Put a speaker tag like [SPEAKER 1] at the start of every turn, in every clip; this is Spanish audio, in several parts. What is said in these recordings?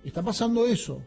[SPEAKER 1] Está pasando eso.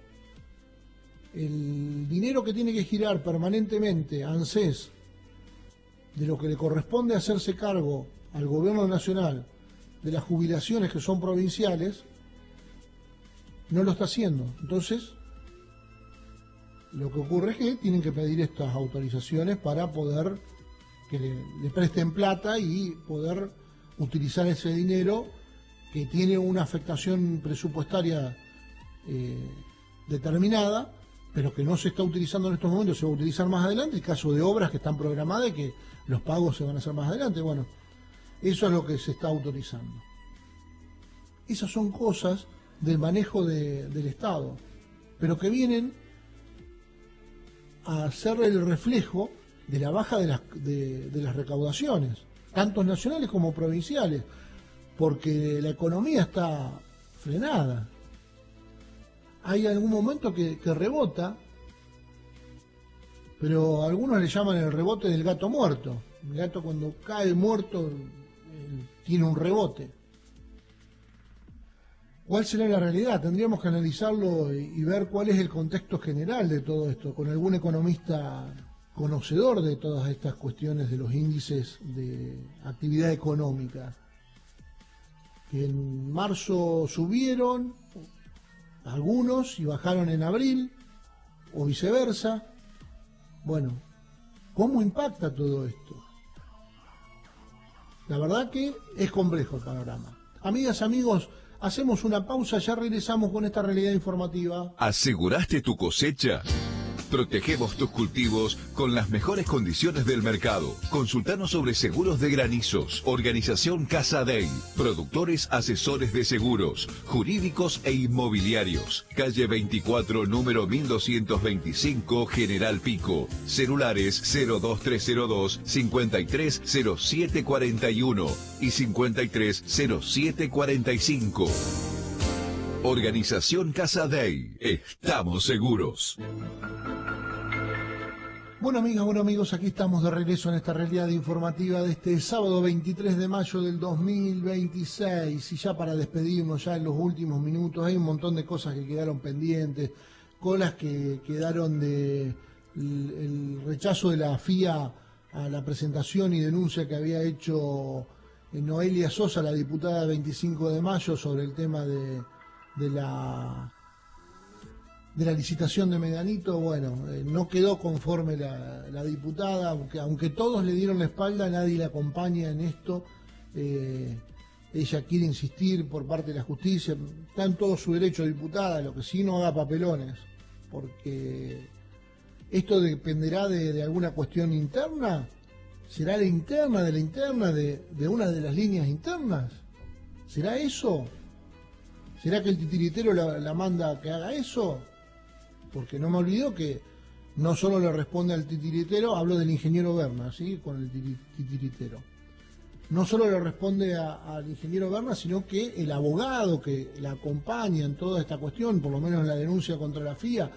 [SPEAKER 1] El dinero que tiene que girar permanentemente ANSES, de lo que le corresponde hacerse cargo al gobierno nacional, de las jubilaciones que son provinciales, no lo está haciendo. Entonces, lo que ocurre es que tienen que pedir estas autorizaciones para poder que le presten plata y poder utilizar ese dinero que tiene una afectación presupuestaria determinada, pero que no se está utilizando en estos momentos, se va a utilizar más adelante, en caso de obras que están programadas y que los pagos se van a hacer más adelante. Bueno, eso es lo que se está autorizando. Esas son cosas del manejo del Estado, pero que vienen a ser el reflejo de la baja de las recaudaciones, tanto nacionales como provinciales, porque la economía está frenada. Hay algún momento que rebota, pero algunos le llaman el rebote del gato muerto. El gato, cuando cae muerto, tiene un rebote. ¿Cuál será la realidad? Tendríamos que analizarlo y ver cuál es el contexto general de todo esto, con algún economista conocedor de todas estas cuestiones de los índices de actividad económica, que en marzo subieron algunos y bajaron en abril, o viceversa. Bueno, ¿cómo impacta todo esto? La verdad que es complejo el panorama. Amigas, amigos, hacemos una pausa, ya regresamos con esta realidad informativa.
[SPEAKER 2] ¿Aseguraste tu cosecha? Protegemos tus cultivos con las mejores condiciones del mercado. Consultanos sobre seguros de granizos. Organización Casa Dey. Productores asesores de seguros, jurídicos e inmobiliarios. Calle 24, número 1225, General Pico. Celulares 02302 530741 y 530745. Organización Casa Dey. Estamos seguros.
[SPEAKER 1] Bueno, amigas, bueno, amigos, aquí estamos de regreso en esta realidad informativa de este sábado 23 de mayo del 2026. Y ya para despedirnos, ya en los últimos minutos, hay un montón de cosas que quedaron pendientes, colas que quedaron de el rechazo de la FIA a la presentación y denuncia que había hecho Noelia Sosa, la diputada 25 de mayo, sobre el tema de la licitación de Medanito. Bueno, no quedó conforme la diputada, aunque todos le dieron la espalda, nadie la acompaña en esto. Ella quiere insistir por parte de la justicia, está en todo su derecho, diputada, lo que sí no haga papelones, porque esto dependerá de alguna cuestión interna. ¿Será la interna de una de las líneas internas? ¿Será eso? ¿Será que el titiritero la manda a que haga eso? Porque no me olvido que no solo le responde al titiritero, hablo del ingeniero Berna, ¿sí? Con el titiritero. No solo le responde al ingeniero Berna, sino que el abogado que la acompaña en toda esta cuestión, por lo menos en la denuncia contra la FIA,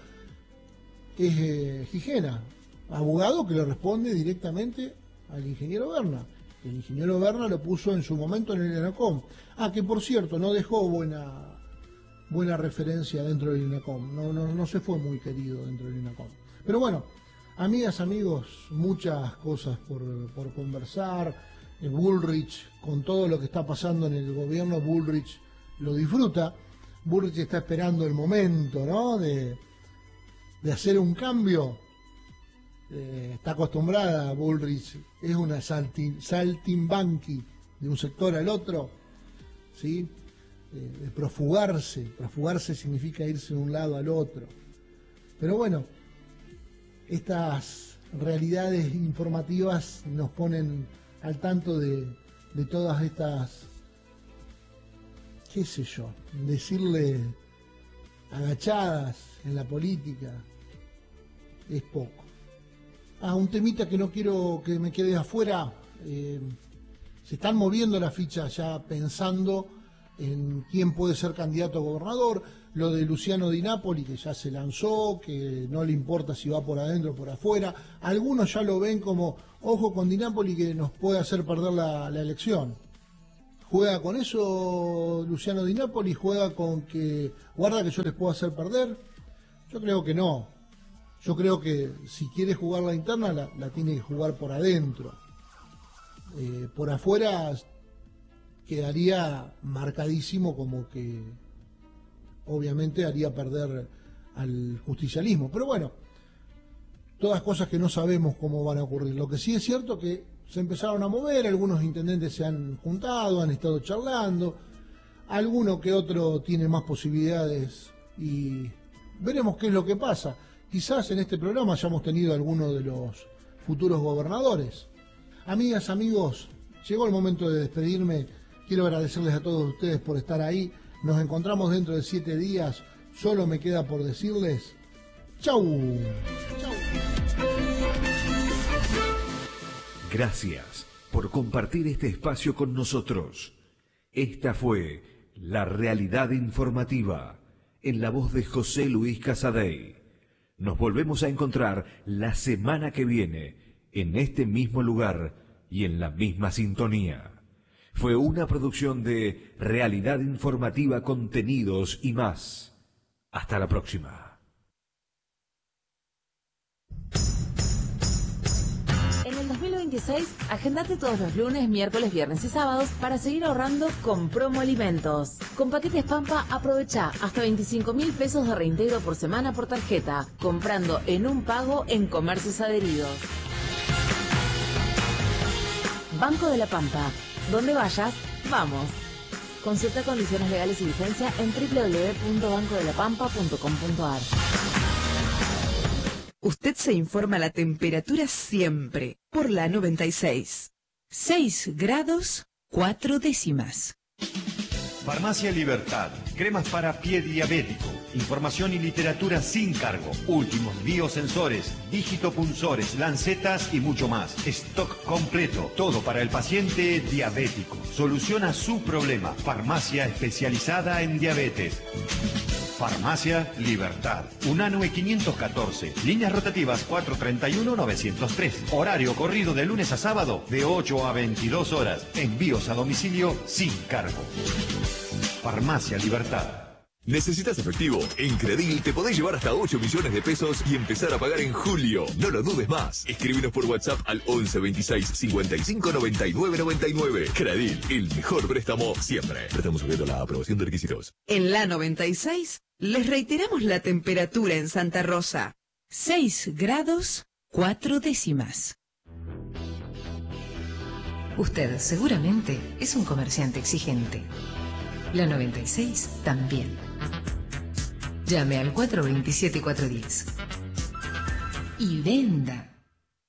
[SPEAKER 1] es Gijena, abogado que le responde directamente al ingeniero Berna. El ingeniero Berna lo puso en su momento en el ENACOM. Que por cierto, no dejó buena referencia dentro del INACOM, no se fue muy querido dentro del INACOM. Pero bueno, amigas, amigos, muchas cosas por conversar. Bullrich, con todo lo que está pasando en el gobierno, Bullrich lo disfruta. Bullrich está esperando el momento, ¿no?, de hacer un cambio. Está acostumbrada Bullrich, es una saltimbanqui de un sector al otro, ¿sí? De profugarse significa irse de un lado al otro. Pero bueno, estas realidades informativas nos ponen al tanto de todas estas, qué sé yo, decirle agachadas en la política es poco. Un temita que no quiero que me quede afuera, se están moviendo las fichas ya pensando en quién puede ser candidato a gobernador. Lo de Luciano Di Napoli, que ya se lanzó, que no le importa si va por adentro o por afuera. Algunos ya lo ven como, ojo con Di Napoli, que nos puede hacer perder la elección. ¿Juega con eso Luciano Di Napoli? ¿Juega con que guarda que yo les puedo hacer perder? Yo creo que no. Yo creo que si quiere jugar la interna, la tiene que jugar por adentro. Por afuera quedaría marcadísimo como que obviamente haría perder al justicialismo. Pero bueno, todas cosas que no sabemos cómo van a ocurrir. Lo que sí es cierto que se empezaron a mover, algunos intendentes se han juntado, han estado charlando, alguno que otro tiene más posibilidades y veremos qué es lo que pasa. Quizás en este programa hayamos tenido alguno de los futuros gobernadores. Amigas, amigos, llegó el momento de despedirme. Quiero agradecerles a todos ustedes por estar ahí. Nos encontramos dentro de 7 días. Solo me queda por decirles ¡chau! ¡Chau!
[SPEAKER 2] Gracias por compartir este espacio con nosotros. Esta fue La Realidad Informativa, en la voz de José Luis Casadei. Nos volvemos a encontrar la semana que viene, en este mismo lugar y en la misma sintonía. Fue una producción de Realidad Informativa, Contenidos y más. Hasta la próxima.
[SPEAKER 3] En el 2026, agendate todos los lunes, miércoles, viernes y sábados para seguir ahorrando con Promo Alimentos. Con paquetes Pampa, aprovecha hasta 25.000 pesos de reintegro por semana por tarjeta, comprando en un pago en comercios adheridos. Banco de la Pampa. Donde vayas, vamos. Consulta condiciones legales y vigencia en www.bancodelapampa.com.ar.
[SPEAKER 4] Usted se informa la temperatura siempre por la 96. 6 grados 4 décimas.
[SPEAKER 5] Farmacia Libertad. Cremas para pie diabético. Información y literatura sin cargo. Últimos biosensores, digitopunzores, lancetas y mucho más. Stock completo. Todo para el paciente diabético. Soluciona su problema. Farmacia especializada en diabetes. Farmacia Libertad. Unanue 514. Líneas rotativas 431-903. Horario corrido de lunes a sábado de 8 a 22 horas. Envíos a domicilio sin cargo. Farmacia Libertad.
[SPEAKER 2] ¿Necesitas efectivo? En Credil te podés llevar hasta 8 millones de pesos y empezar a pagar en julio. No lo dudes más. Escríbenos por WhatsApp al 11 26 55 99 99. Credil, el mejor préstamo siempre. Préstamo sujeto a la aprobación de requisitos.
[SPEAKER 4] En la 96 les reiteramos la temperatura en Santa Rosa. 6 grados 4 décimas.
[SPEAKER 6] Usted seguramente es un comerciante exigente. La 96 también. Llame al 427-410 y venda.